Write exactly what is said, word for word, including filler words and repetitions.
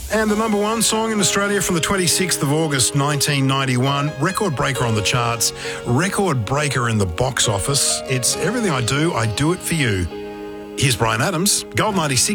And the number one song in Australia from the twenty-sixth of August nineteen ninety-one, record breaker on the charts, record breaker in the box office. It's Everything I Do, I Do It For You. Here's Bryan Adams, Gold ninety-six.